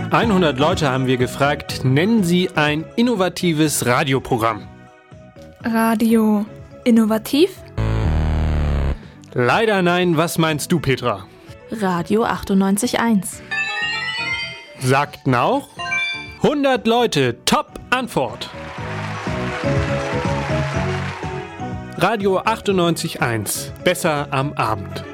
100 Leute haben wir gefragt, nennen Sie ein innovatives Radioprogramm. Radio innovativ? Leider nein, was meinst du, Petra? Radio 98.1. Sagten auch 100 Leute, Top-Antwort. Radio 98.1, besser am Abend.